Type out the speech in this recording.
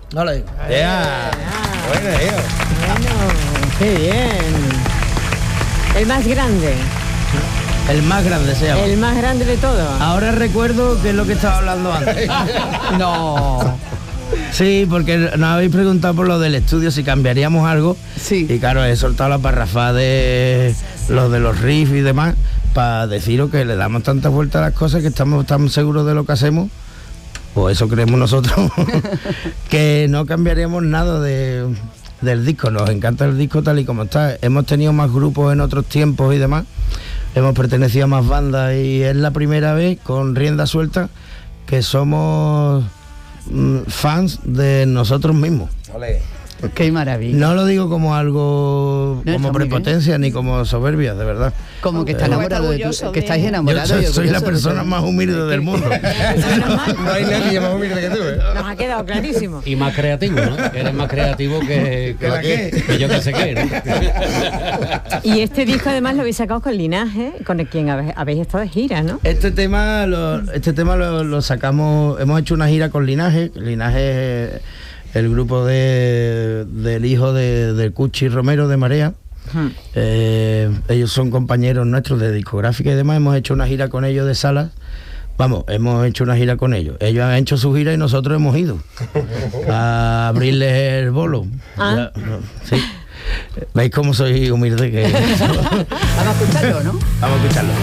Vale. ¡Ya! Bueno, Qué bien. El más grande. El más grande se llama. El más grande de todos. Ahora recuerdo que es lo que estaba hablando antes. No. Sí, porque nos habéis preguntado por lo del estudio, si cambiaríamos algo. Sí. Y claro, he soltado la parrafada de los riffs y demás, para deciros que le damos tantas vueltas a las cosas que estamos tan seguros de lo que hacemos, o eso creemos nosotros, que no cambiaríamos nada del disco. Nos encanta el disco tal y como está. Hemos tenido más grupos en otros tiempos y demás, hemos pertenecido a más bandas y es la primera vez con rienda suelta que somos fans de nosotros mismos. Ole. Qué maravilla. No lo digo como algo, No, como está muy prepotencia ni como soberbia, de verdad. Como que está enamorado de tú, que estáis enamorados. Yo soy la persona más humilde del mundo. No hay nadie más humilde que tú, ¿eh? Nos ha quedado clarísimo. Y más creativo, ¿no? Eres más creativo que yo que sé qué, ¿no? Y este disco además lo habéis sacado con Linaje, con el quien habéis estado de gira, ¿no? Este tema lo sacamos, hemos hecho una gira con Linaje. Linaje es el grupo del hijo de Cuchi Romero de Marea. Ellos son compañeros nuestros de discográfica y demás. Hemos hecho una gira con ellos de salas. Vamos, hemos hecho una gira con ellos. Ellos han hecho su gira y nosotros hemos ido a abrirles el bolo. Ah. Sí. ¿Veis cómo soy humilde? Vamos a escucharlo, ¿no? Vamos a escucharlo.